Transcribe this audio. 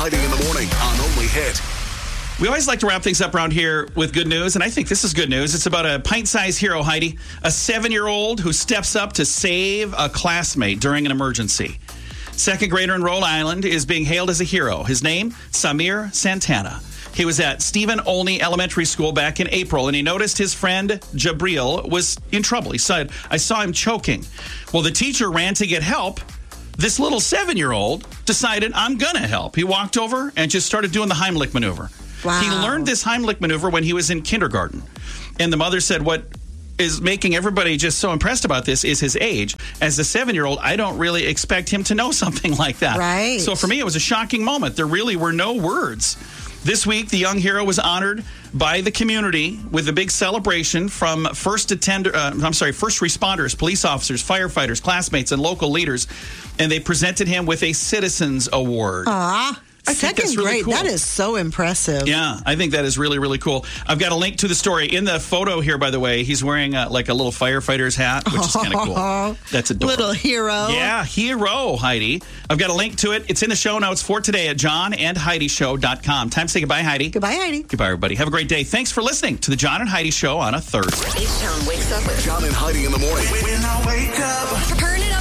Heidi in the morning on Only Hit. We always like to wrap things up around here with good news, and I think this is good news. It's about a pint-sized hero, Heidi, a 7-year-old who steps up to save a classmate during an emergency. Second grader in Rhode Island is being hailed as a hero. His name, Samir Santana. He was at Stephen Olney Elementary School back in April, and he noticed his friend Jabril was in trouble. He said, "I saw him choking." Well, the teacher ran to get help. This little 7-year-old decided, "I'm going to help." He walked over and just started doing the Heimlich maneuver. Wow. He learned this Heimlich maneuver when he was in kindergarten. And the mother said, what is making everybody just so impressed about this is his age. As a 7-year-old, I don't really expect him to know something like that. Right. So for me, it was a shocking moment. There really were no words. This week, the young hero was honored by the community with a big celebration from first responders, police officers, firefighters, classmates, and local leaders. And they presented him with a Citizens Award. I think that's really cool. That is so impressive. Yeah, I think that is really, really cool. I've got a link to the story. In the photo here, by the way, he's wearing like a little firefighter's hat, which is kind of cool. That's adorable. Little hero. Yeah, hero, Heidi. I've got a link to it. It's in the show notes for today at johnandheidishow.com. Time to say goodbye, Heidi. Goodbye, Heidi. Goodbye, everybody. Have a great day. Thanks for listening to the John and Heidi Show on a Thursday. H-Town wakes up. John and Heidi in the morning. When I wake up. Turn it